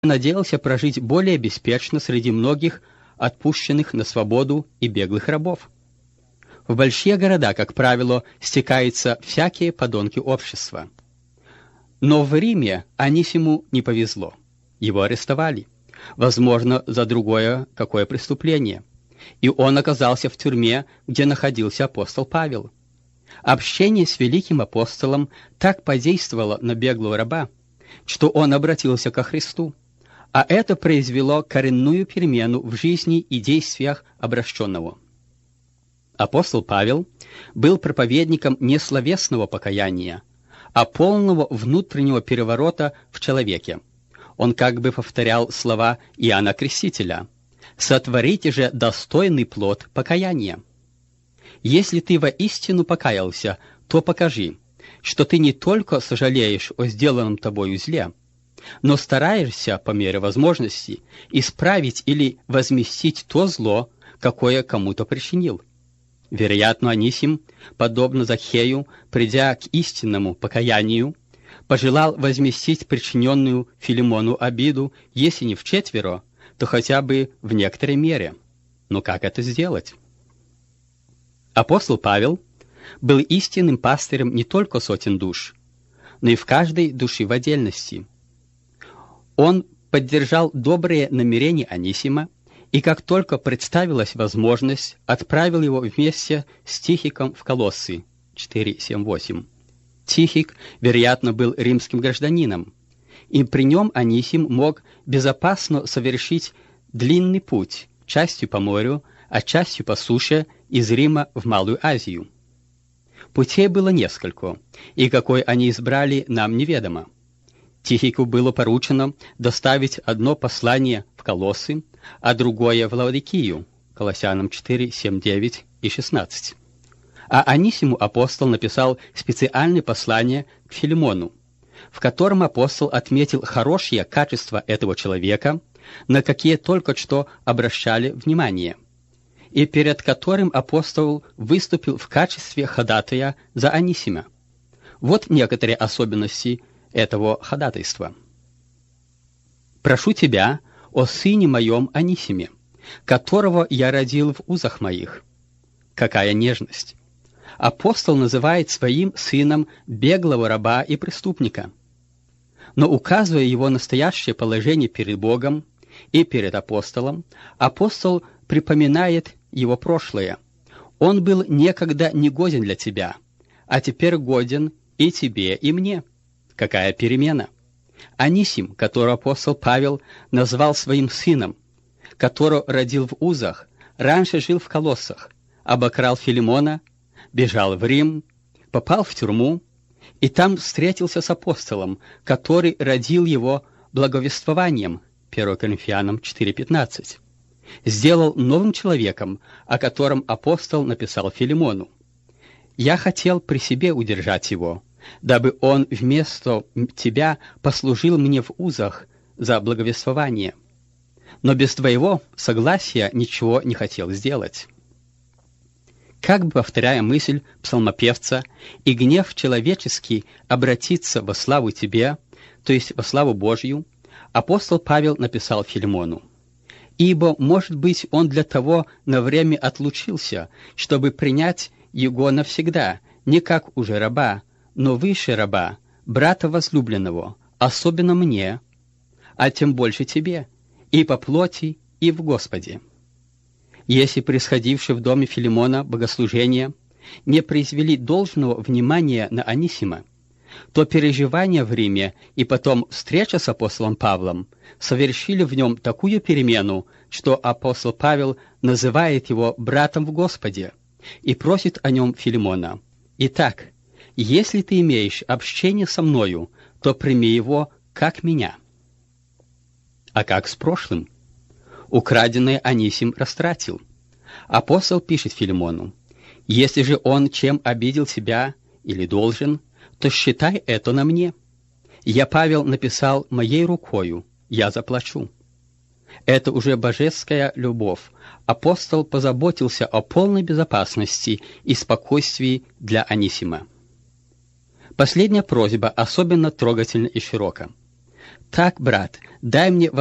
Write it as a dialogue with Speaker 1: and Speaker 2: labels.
Speaker 1: надеялся прожить более беспечно среди многих отпущенных на свободу и беглых рабов. В большие города, как правило, стекаются всякие подонки общества. Но в Риме Анисиму не повезло. Его арестовали, возможно, за другое какое преступление, и он оказался в тюрьме, где находился апостол Павел. Общение с великим апостолом так подействовало на беглого раба, что он обратился ко Христу, а это произвело коренную перемену в жизни и действиях обращенного. Апостол Павел был проповедником не словесного покаяния, а полного внутреннего переворота в человеке. Он как бы повторял слова Иоанна Крестителя: «Сотворите же достойный плод покаяния». Если ты воистину покаялся, то покажи, что ты не только сожалеешь о сделанном тобою зле, но стараешься по мере возможности исправить или возместить то зло, какое кому-то причинил. Вероятно, Анисим, подобно Захею, придя к истинному покаянию, пожелал возместить причиненную Филимону обиду, если не вчетверо, то хотя бы в некоторой мере. Но как это сделать? Апостол Павел был истинным пастырем не только сотен душ, но и в каждой душе в отдельности. Он поддержал добрые намерения Анисима, и как только представилась возможность, отправил его вместе с Тихиком в Колоссы 4:7-8. Тихик, вероятно, был римским гражданином, и при нем Анисим мог безопасно совершить длинный путь, частью по морю, а частью по суше из Рима в Малую Азию. Путей было несколько, и какой они избрали, нам неведомо. Тихику было поручено доставить одно послание в Колоссы, а другое в Лаодикию, Колоссянам 4:7-9 и 16. А Анисиму апостол написал специальное послание к Филимону, в котором апостол отметил хорошие качества этого человека, на какие только что обращали внимание, и перед которым апостол выступил в качестве ходатая за Анисима. Вот некоторые особенности этого ходатайства. «Прошу тебя о сыне моем Анисиме, которого я родил в узах моих». Какая нежность! Апостол называет своим сыном беглого раба и преступника. Но указывая его настоящее положение перед Богом и перед апостолом, апостол припоминает его прошлое. «Он был некогда негоден для тебя, а теперь годен и тебе, и мне». Какая перемена! Анисим, которого апостол Павел назвал своим сыном, которого родил в узах, раньше жил в Колоссах, обокрал Филимона, бежал в Рим, попал в тюрьму, и там встретился с апостолом, который родил его благовествованием, 1 Коринфянам 4:15. Сделал новым человеком, о котором апостол написал Филимону: «Я хотел при себе удержать его, дабы он вместо тебя послужил мне в узах за благовествование, но без твоего согласия ничего не хотел сделать». Как бы повторяя мысль псалмопевца, «И гнев человеческий обратится во славу тебе», то есть во славу Божью, апостол Павел написал Филимону: «Ибо, может быть, он для того на время отлучился, чтобы принять его навсегда, не как уже раба, но выше раба, брата возлюбленного, особенно мне, а тем больше тебе, и по плоти, и в Господе». Если происходившее в доме Филимона богослужения не произвели должного внимания на Анисима, то переживания в Риме и потом встреча с апостолом Павлом совершили в нем такую перемену, что апостол Павел называет его братом в Господе и просит о нем Филимона: «Итак, если ты имеешь общение со мною, то прими его как меня». А как с прошлым? Украденное Анисим растратил. Апостол пишет Филимону: «Если же он чем обидел тебя или должен, то считай это на мне. Я, Павел, написал моей рукою, я заплачу». Это уже божеская любовь. Апостол позаботился о полной безопасности и спокойствии для Анисима. Последняя просьба особенно трогательна и широка. Так, брат, дай мне